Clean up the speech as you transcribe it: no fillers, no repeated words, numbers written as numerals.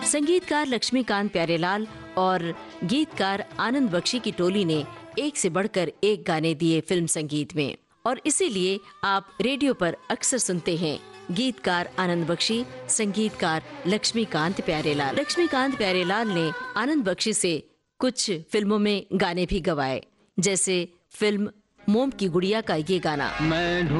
संगीतकार लक्ष्मीकांत प्यारेलाल और गीतकार आनंद बख्शी की टोली ने एक से बढ़कर एक गाने दिए फिल्म संगीत में, और इसीलिए आप रेडियो पर अक्सर सुनते हैं गीतकार आनंद बख्शी, संगीतकार लक्ष्मीकांत प्यारेलाल। लक्ष्मीकांत प्यारेलाल ने आनंद बख्शी से कुछ फिल्मों में गाने भी गवाए, जैसे फिल्म मोम की गुड़िया का ये गाना।